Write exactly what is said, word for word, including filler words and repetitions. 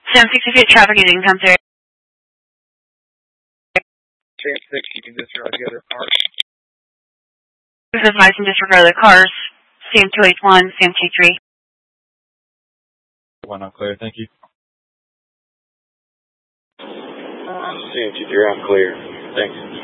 Sam sixty feet traffic, you didn't come through. Sam six, you can disregard the other cars. This is advice and disregard the cars. C M two eight one, C M two three. One not clear, thank you. C M two three, I'm clear. Thanks.